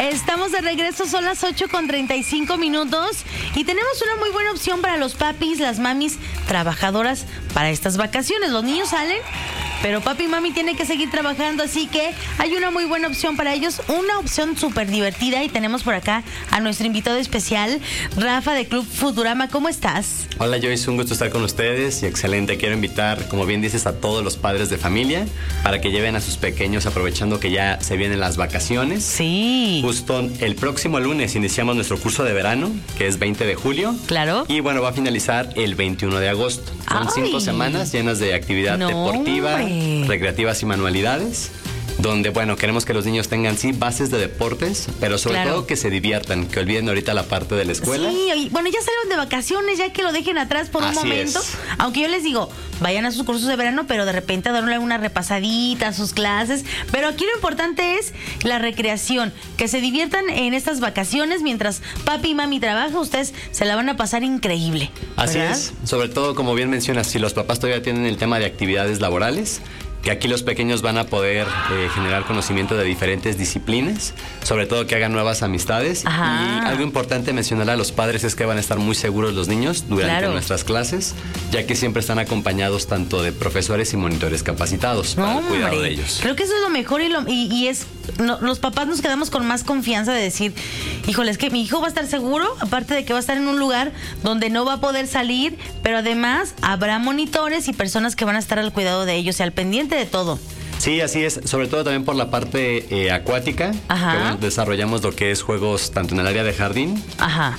Estamos de regreso, son las 8:35 y tenemos una muy buena opción para los papis, las mamis trabajadoras para estas vacaciones. Los niños salen, pero papi y mami tienen que seguir trabajando, así que hay una muy buena opción para ellos, una opción súper divertida, y tenemos por acá a nuestro invitado especial, Rafa de Club Futurama. ¿Cómo estás? Hola Joyce, un gusto estar con ustedes y excelente. Quiero invitar, como bien dices, a todos los padres de familia para que lleven a sus pequeños aprovechando que ya se vienen las vacaciones. Sí. Justo el próximo lunes iniciamos nuestro curso de verano, que es 20 de julio. Claro. Y bueno, va a finalizar el 21 de agosto. Son 5 semanas llenas de actividad deportiva, recreativas y manualidades, donde, bueno, queremos que los niños tengan, sí, bases de deportes, pero sobre todo que se diviertan, que olviden ahorita la parte de la escuela. Sí, bueno, ya salieron de vacaciones, ya que lo dejen atrás por un momento. Aunque yo les digo, vayan a sus cursos de verano, pero de repente a darle una repasadita a sus clases. Pero aquí lo importante es la recreación, que se diviertan en estas vacaciones. Mientras papi y mami trabajan, ustedes se la van a pasar increíble, ¿verdad? Así es, sobre todo, como bien mencionas, si los papás todavía tienen el tema de actividades laborales, que aquí los pequeños van a poder generar conocimiento de diferentes disciplinas, sobre todo que hagan nuevas amistades. Ajá. Y algo importante mencionar a los padres es que van a estar muy seguros los niños durante nuestras clases, ya que siempre están acompañados tanto de profesores y monitores capacitados para el cuidado de ellos. Creo que eso es lo mejor, y es los papás nos quedamos con más confianza de decir, híjole, es que mi hijo va a estar seguro, aparte de que va a estar en un lugar donde no va a poder salir, pero además habrá monitores y personas que van a estar al cuidado de ellos y al pendiente de todo. Sí, así es, sobre todo también por la parte acuática. Ajá. Que bueno, desarrollamos lo que es juegos tanto en el área de jardín, ajá,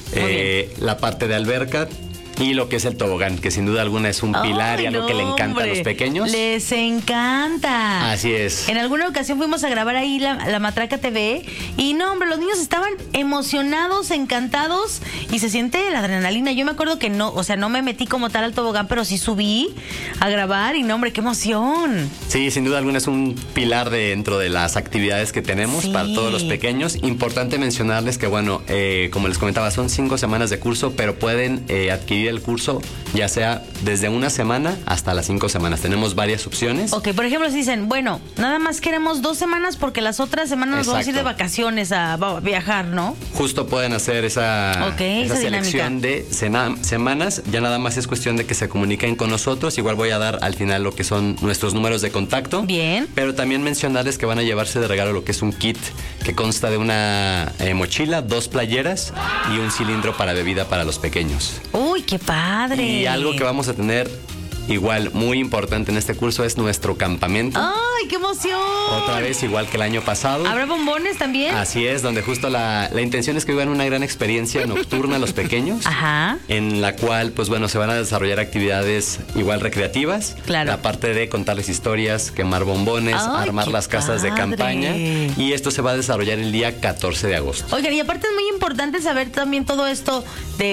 la parte de alberca y lo que es el tobogán, que sin duda alguna es un pilar y algo que le encanta a los pequeños. Les encanta. Así es. En alguna ocasión fuimos a grabar ahí la Matraca TV y no, hombre, los niños estaban emocionados, encantados, y se siente la adrenalina. Yo me acuerdo que no, o sea, no me metí como tal al tobogán, pero sí subí a grabar y no, hombre, qué emoción. Sí, sin duda alguna es un pilar dentro de las actividades que tenemos para todos los pequeños. Importante mencionarles que, bueno, como les comentaba, son 5 semanas de curso, pero pueden adquirir el curso ya sea desde una semana hasta las 5 semanas. Tenemos varias opciones. Ok, por ejemplo, si dicen, bueno, nada más queremos 2 semanas porque las otras semanas nos vamos a ir de vacaciones a viajar, ¿no? Justo pueden hacer esa selección de semanas. Ya nada más es cuestión de que se comuniquen con nosotros. Igual voy a dar al final lo que son nuestros números de contacto. Bien. Pero también mencionarles que van a llevarse de regalo lo que es un kit que consta de una mochila, 2 playeras y un cilindro para bebida para los pequeños. ¡Uy, qué padre! Y algo que vamos a tener igual muy importante en este curso es nuestro campamento. ¡Ay, qué emoción! Otra vez, igual que el año pasado. ¿Habrá bombones también? Así es, donde justo la intención es que vivan una gran experiencia nocturna los pequeños. Ajá. En la cual, pues bueno, se van a desarrollar actividades igual recreativas. Claro. La parte de contarles historias, quemar bombones, armar las casas de campaña. Y esto se va a desarrollar el día 14 de agosto. Oigan, y aparte es muy importante saber también todo esto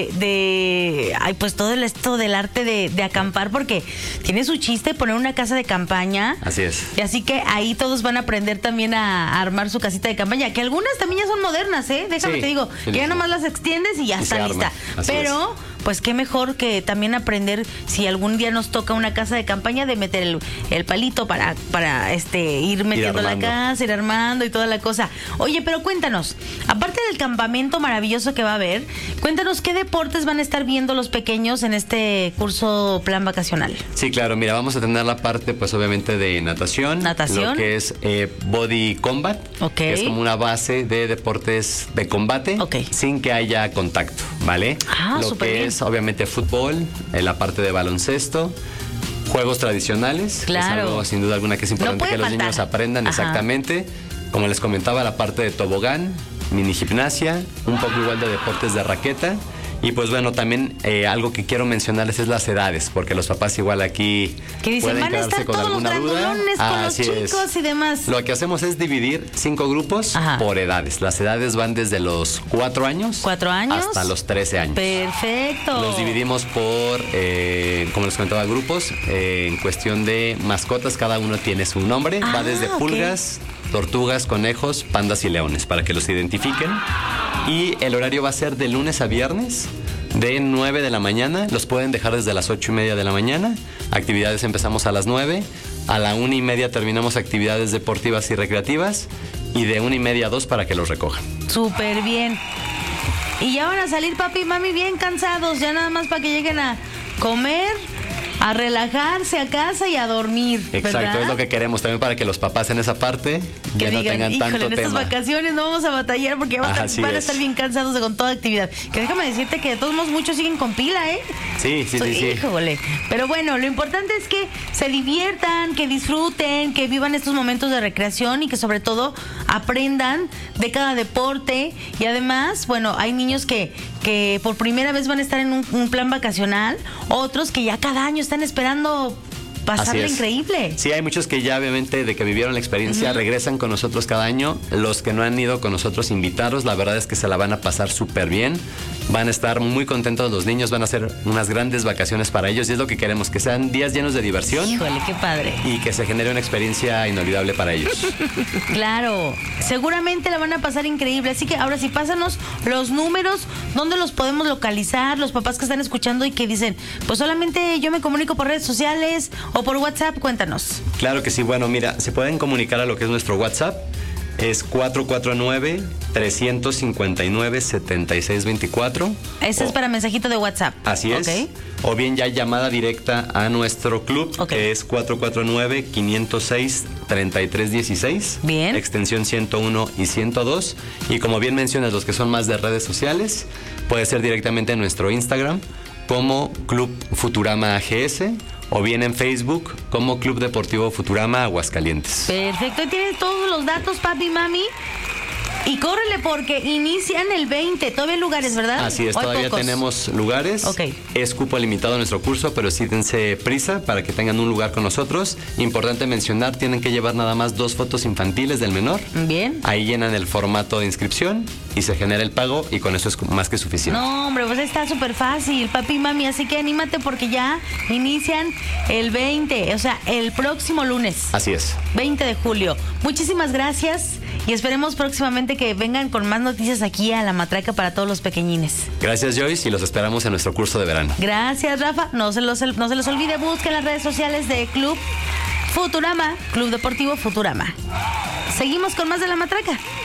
pues todo esto del arte de acampar, porque tiene su chiste poner una casa de campaña. Así es. Y así que ahí todos van a aprender también a armar su casita de campaña, que algunas también ya son modernas, ¿eh? Déjame te digo, que ya nomás las extiendes y ya está lista. Pero pues qué mejor que también aprender, si algún día nos toca una casa de campaña, de meter el palito para ir metiendo la casa, ir armando y toda la cosa. Oye, pero cuéntanos, aparte del campamento maravilloso que va a haber, cuéntanos qué deportes van a estar viendo los pequeños en este curso plan vacacional. Sí, claro, mira, vamos a tener la parte, pues obviamente de natación. Lo que es body combat, que es como una base de deportes de combate, sin que haya contacto, ¿vale? Lo que es obviamente fútbol, la parte de baloncesto, juegos tradicionales, claro. Es algo sin duda alguna que es importante que los niños aprendan. Exactamente. Como les comentaba, la parte de tobogán, mini gimnasia, un poco igual de deportes de raqueta. Y pues bueno, también algo que quiero mencionarles es las edades, porque los papás igual aquí que dicen, pueden van a quedarse estar con todos alguna los duda. Con los chicos y demás. Lo que hacemos es dividir 5 grupos por edades. Las edades van desde los 4 años hasta los 13 años. Perfecto. Los dividimos por, como les comentaba, grupos. En cuestión de mascotas, cada uno tiene su nombre. Va desde pulgas, tortugas, conejos, pandas y leones, para que los identifiquen. Y el horario va a ser de lunes a viernes, de 9 de la mañana. Los pueden dejar desde las 8:30 de la mañana. Actividades empezamos a las 9. A la 1:30 terminamos actividades deportivas y recreativas. Y de 1:30 a 2 para que los recojan. Súper bien. Y ya van a salir papi y mami bien cansados, ya nada más para que lleguen a comer, a relajarse a casa y a dormir. Exacto, ¿verdad? es lo que queremos también para que los papás en esa parte que ya digan, no tengan híjole, tanto en tema. estas vacaciones no vamos a batallar porque van a estar bien cansados con toda actividad. Que déjame decirte que de todos modos muchos siguen con pila, ¿eh? Sí. Híjole. Pero bueno, lo importante es que se diviertan, que disfruten, que vivan estos momentos de recreación y que sobre todo aprendan de cada deporte. Y además, bueno, hay niños que por primera vez van a estar en un plan vacacional, otros que ya cada año están esperando pasarla increíble. Sí, hay muchos que ya obviamente de que vivieron la experiencia regresan con nosotros cada año. Los que no han ido con nosotros, invitarlos. La verdad es que se la van a pasar súper bien. Van a estar muy contentos los niños, van a hacer unas grandes vacaciones para ellos y es lo que queremos, que sean días llenos de diversión. Híjole, qué padre. Y que se genere una experiencia inolvidable para ellos. Claro, seguramente la van a pasar increíble. Así que ahora sí, pásanos los números, dónde los podemos localizar, los papás que están escuchando y que dicen, pues solamente yo me comunico por redes sociales o por WhatsApp, cuéntanos. Claro que sí, bueno, mira, se pueden comunicar a lo que es nuestro WhatsApp. Es 449-359-7624. Ese es para mensajito de WhatsApp. Así es. Okay. O bien ya llamada directa a nuestro club, que es 449-506-3316. Bien. Extensión 101 y 102. Y como bien mencionas, los que son más de redes sociales, puede ser directamente en nuestro Instagram como Club Futurama AGS. O bien en Facebook como Club Deportivo Futurama Aguascalientes. Perfecto, y tienes todos los datos, papi y mami. Y córrele porque inician el 20. Todavía hay lugares, ¿verdad? Así es, todavía tenemos lugares. Es cupo limitado en nuestro curso, pero sí dense prisa para que tengan un lugar con nosotros. Importante mencionar, tienen que llevar nada más 2 fotos infantiles del menor. Bien. Ahí llenan el formato de inscripción y se genera el pago y con eso es más que suficiente. No, hombre, pues está súper fácil, papi y mami. Así que anímate porque ya inician el 20, o sea, el próximo lunes. Así es. 20 de julio. Muchísimas gracias y esperemos próximamente que vengan con más noticias aquí a La Matraca para todos los pequeñines. Gracias, Joyce, y los esperamos en nuestro curso de verano. Gracias, Rafa. No se los olvide, busquen las redes sociales de Club Futurama, Club Deportivo Futurama. Seguimos con más de La Matraca.